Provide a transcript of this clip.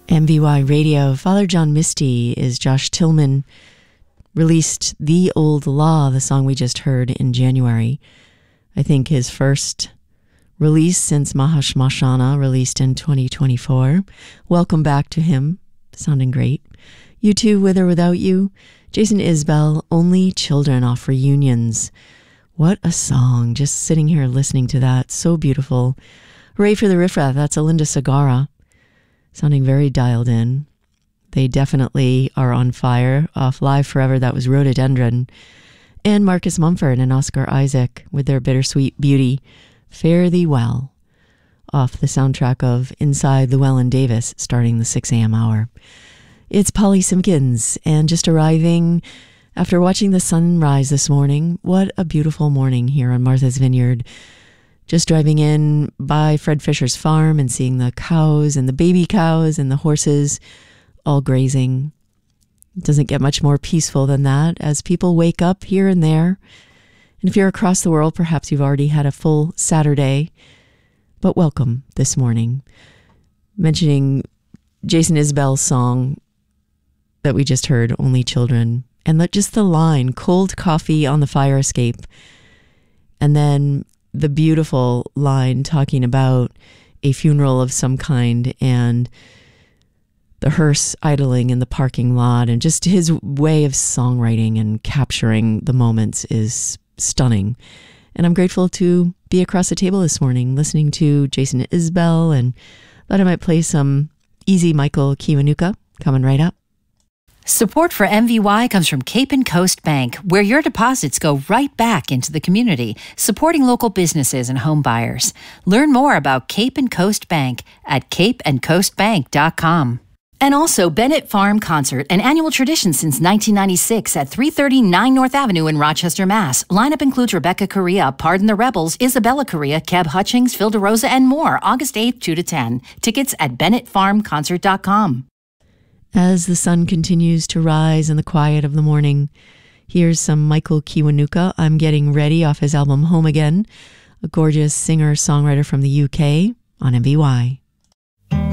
MVY Radio. Father John Misty is Josh Tillman. Released The Old Law, the song we just heard, in January. I think his first release since Mahashmashana, released in 2024. Welcome back to him. Sounding great. U2, With or Without You. Jason Isbell, Only Children, off Reunions. What a song. Just sitting here listening to that. So beautiful. Hooray for the Riff Raff. That's Alinda Sagara. Sounding very dialed in. They definitely are on fire. Off Live Forever, that was Rhododendron. And Marcus Mumford and Oscar Isaac with their bittersweet beauty, Fare Thee Well, off the soundtrack of Inside Llewellyn Davis, starting the 6 a.m. hour. It's Polly Simpkins, and just arriving after watching the sun rise this morning. What a beautiful morning here on Martha's Vineyard. Just driving in by Fred Fisher's farm and seeing the cows and the baby cows and the horses all grazing. It doesn't get much more peaceful than that as people wake up here and there. And if you're across the world, perhaps you've already had a full Saturday. But welcome this morning. Mentioning Jason Isbell's song that we just heard, Only Children, and just the line, cold coffee on the fire escape. And then the beautiful line talking about a funeral of some kind and the hearse idling in the parking lot, and just his way of songwriting and capturing the moments is stunning. And I'm grateful to be across the table this morning listening to Jason Isbell, and thought I might play some easy Michael Kiwanuka coming right up. Support for MVY comes from Cape and Coast Bank, where your deposits go right back into the community, supporting local businesses and home buyers. Learn more about Cape and Coast Bank at capeandcoastbank.com. And also Bennett Farm Concert, an annual tradition since 1996 at 339 North Avenue in Rochester, Mass. Lineup includes Rebecca Correa, Pardon the Rebels, Isabella Correa, Keb Hutchings, Phil DeRosa, and more. August 8th, 2 to 10. Tickets at BennettFarmConcert.com. As the sun continues to rise in the quiet of the morning, here's some Michael Kiwanuka, I'm Getting Ready, off his album Home Again, a gorgeous singer-songwriter from the UK on MVY.